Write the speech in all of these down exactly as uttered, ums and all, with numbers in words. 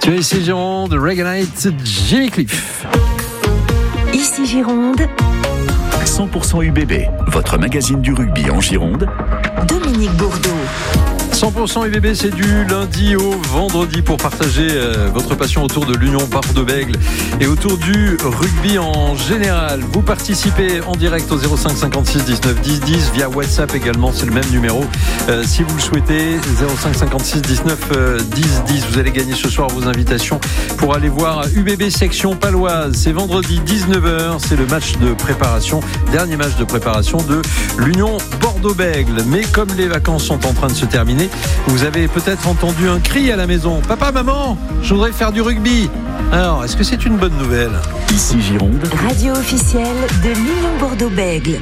Tu es ici Gironde, Reaganite, Jimmy Cliff. Ici Gironde, cent pour cent U B B, votre magazine du rugby en Gironde. Dominique Bourdeau. cent pour cent U B B, c'est du lundi au vendredi pour partager euh, votre passion autour de l'Union Bordeaux-Bègles et autour du rugby en général. Vous participez en direct au zéro cinq cinquante-six dix-neuf dix dix via WhatsApp également, c'est le même numéro. Euh, si vous le souhaitez, zéro cinq cinquante-six dix-neuf dix dix. Vous allez gagner ce soir vos invitations pour aller voir U B B section paloise. C'est vendredi dix-neuf heures, c'est le match de préparation, dernier match de préparation de l'Union Bordeaux-Bègles. Mais comme les vacances sont en train de se terminer, vous avez peut-être entendu un cri à la maison. Papa, maman, je voudrais faire du rugby. Alors, est-ce que c'est une bonne nouvelle ? Ici Gironde, Radio officielle de l'Union Bordeaux-Bègles.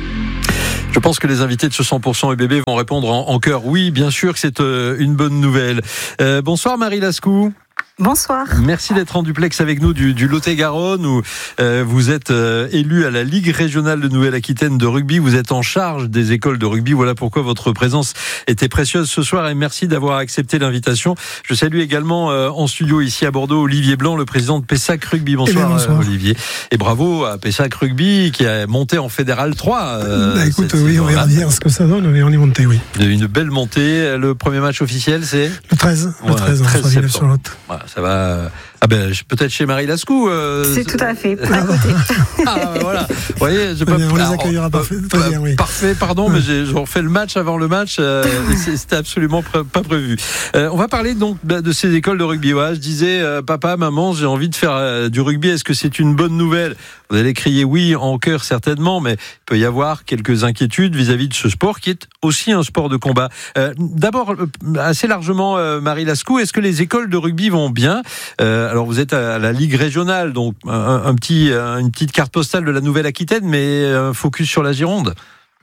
Je pense que les invités de ce cent pour cent U B B vont répondre en, en chœur. Oui, bien sûr que c'est euh, une bonne nouvelle. Euh, bonsoir Marie Lascou. Bonsoir. Merci d'être en duplex avec nous du, du Lot-et-Garonne où euh, vous êtes euh, élu à la Ligue régionale de Nouvelle-Aquitaine de rugby. Vous êtes en charge des écoles de rugby. Voilà pourquoi votre présence était précieuse ce soir et merci d'avoir accepté l'invitation. Je salue également euh, en studio ici à Bordeaux Olivier Blanc, le président de Pessac Rugby. Bonsoir, bien, bonsoir. Euh, Olivier. Et bravo à Pessac Rugby qui a monté en Fédéral trois. Euh, bah, écoute, oui, on va dire ce que ça donne, mais on est monté, oui. Une belle montée. Le premier match officiel, c'est le treize, le ouais, treize, treize on sur l'autre. Voilà, ça va. Ah ben peut-être chez Marie Lascou. Euh, c'est tout à fait à côté. Ah voilà. Vous voyez, je peux... On les alors, accueillera parfait, très bien, oui. Parfait, pardon, ouais. mais j'ai, j'ai refait le match avant le match. Euh, c'était absolument pré- pas prévu. Euh, on va parler donc de ces écoles de rugby. Ouais, je disais, euh, papa, maman, j'ai envie de faire euh, du rugby. Est-ce que c'est une bonne nouvelle ? Vous allez crier oui en chœur certainement, mais il peut y avoir quelques inquiétudes vis-à-vis de ce sport qui est aussi un sport de combat. Euh, d'abord, assez largement, euh, Marie Lascou, est-ce que les écoles de rugby vont bien ? euh, Alors vous êtes à la Ligue régionale, donc un, un petit, une petite carte postale de la Nouvelle-Aquitaine, mais un focus sur la Gironde.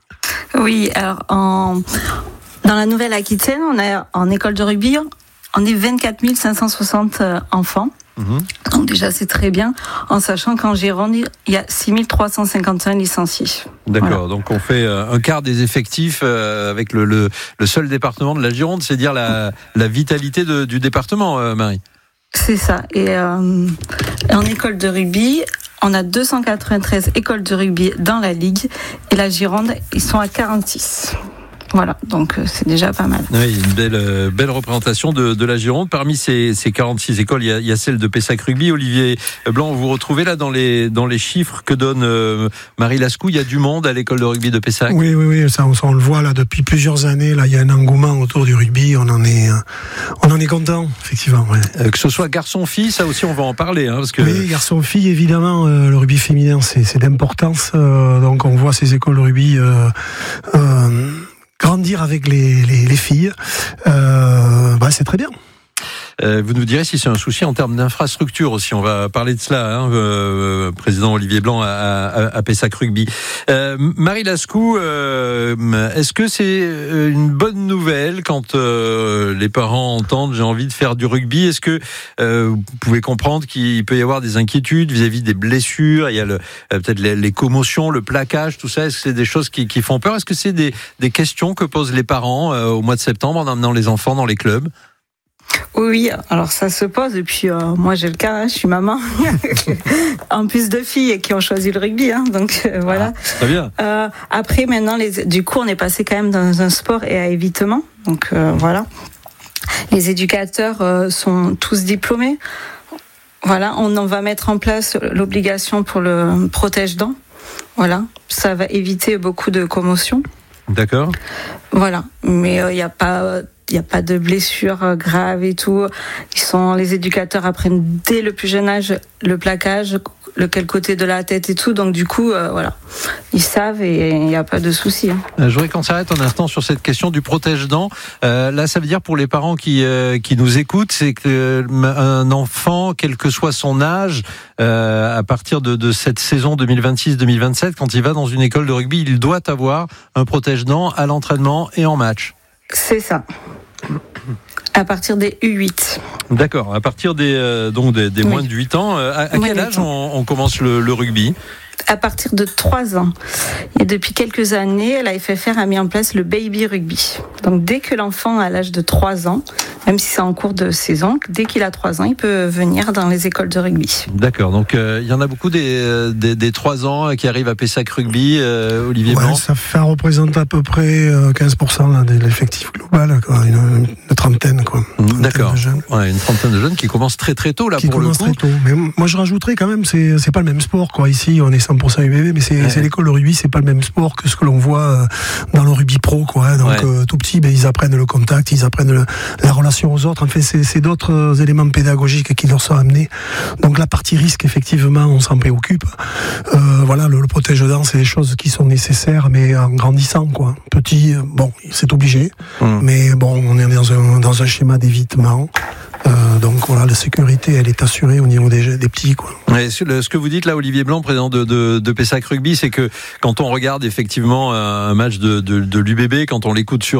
Oui, alors en, dans la Nouvelle-Aquitaine, on est en école de rugby, on est vingt-quatre mille cinq cent soixante enfants. Mmh. Donc déjà c'est très bien, en sachant qu'en Gironde il y a six mille trois cent cinquante et un licenciés. D'accord, voilà. Donc on fait un quart des effectifs avec le, le, le seul département de la Gironde, c'est dire la, la vitalité de, du département, Marie. C'est ça, et euh, en école de rugby, on a deux cent quatre-vingt-treize écoles de rugby dans la Ligue, et la Gironde, ils sont à quarante-six. Voilà, donc c'est déjà pas mal. Oui, une belle, euh, belle représentation de, de la Gironde. Parmi ces, ces quarante-six écoles, il y, a, il y a celle de Pessac Rugby. Olivier Blanc, vous vous retrouvez là dans les, dans les chiffres que donne euh, Marie Lascou. Il y a du monde à l'école de rugby de Pessac. Oui, oui, oui, ça, on, on le voit là depuis plusieurs années. Là, il y a un engouement autour du rugby. On en est, on en est content, effectivement. Ouais. Euh, que ce soit garçon-fille, ça aussi, on va en parler. Hein, parce que... Oui, garçon-fille, évidemment, euh, le rugby féminin, c'est, c'est d'importance. Euh, donc, on voit ces écoles de rugby. Euh, euh, Grandir avec les, les, les filles, euh, bah c'est très bien. Euh, vous nous direz si c'est un souci en termes d'infrastructure aussi. On va parler de cela, hein, euh, président Olivier Blanc à, à, à Pessac Rugby. Euh, Marie Lascou, euh, est-ce que c'est une bonne nouvelle quand euh, les parents entendent j'ai envie de faire du rugby ? Est-ce que euh, vous pouvez comprendre qu'il peut y avoir des inquiétudes vis-à-vis des blessures ? Il y a le, peut-être les, les commotions, le plaquage, tout ça. Est-ce que c'est des choses qui, qui font peur ? Est-ce que c'est des, des questions que posent les parents euh, au mois de septembre en emmenant les enfants dans les clubs ? Oui, alors ça se pose, et puis euh, moi j'ai le cas, hein, je suis maman, en plus de filles qui ont choisi le rugby, hein, donc euh, voilà. Ah, très bien. Euh, après maintenant, les, du coup on est passé quand même dans un sport et à évitement, donc euh, voilà. Les éducateurs euh, sont tous diplômés, voilà, on en va mettre en place l'obligation pour le protège-dents, voilà, ça va éviter beaucoup de commotions. D'accord. Voilà, mais il euh, n'y a pas... Il n'y a pas de blessures graves et tout. Ils sont, les éducateurs apprennent dès le plus jeune âge le plaquage, lequel côté de la tête et tout. Donc du coup, euh, voilà, ils savent et il n'y a pas de souci. Hein. Je voudrais qu'on s'arrête un instant sur cette question du protège-dents. Euh, là, ça veut dire pour les parents qui euh, qui nous écoutent, c'est qu'un enfant, quel que soit son âge, euh, à partir de, de cette saison deux mille vingt-six deux mille vingt-sept, quand il va dans une école de rugby, il doit avoir un protège-dents à l'entraînement et en match. C'est ça. À partir des U huit. D'accord, à partir des, euh, donc des, des oui. moins de huit ans. À, à quel âge on, on commence le, le rugby ? à partir de trois ans. Et depuis quelques années, la F F R a mis en place le baby rugby. Donc dès que l'enfant a l'âge de trois ans, même si c'est en cours de saison, dès qu'il a trois ans, il peut venir dans les écoles de rugby. D'accord, donc il euh, y en a beaucoup des, des, des trois ans qui arrivent à Pessac Rugby, euh, Olivier ouais, Blanc. Ça fait représente à peu près quinze pour cent là, de l'effectif global, quoi, une, une trentaine. Quoi, une trentaine D'accord, de jeunes. Ouais, une trentaine de jeunes qui commencent très très tôt là qui pour le coup. Très tôt. Mais moi je rajouterais quand même, c'est, c'est pas le même sport, quoi. Ici on est cent pour cent U B B, mais c'est, ouais. c'est l'école de rugby, c'est pas le même sport que ce que l'on voit dans le rugby pro, quoi. Donc ouais. euh, tout petit, ben, ils apprennent le contact, ils apprennent le, la relation aux autres. En fait, c'est, c'est d'autres éléments pédagogiques qui leur sont amenés. Donc la partie risque, effectivement, on s'en préoccupe. Euh, voilà, le, le protège-dents, c'est des choses qui sont nécessaires, mais en grandissant, quoi. Petit, bon, c'est obligé, mmh. mais bon, on est dans un, dans un schéma d'évitement. Euh, donc voilà, la sécurité, elle est assurée au niveau des, des petits, quoi. Ouais, ce que vous dites là, Olivier Blanc, président de, de, de Pessac Rugby, c'est que quand on regarde effectivement un match de, de, de l'U B B, quand on l'écoute sur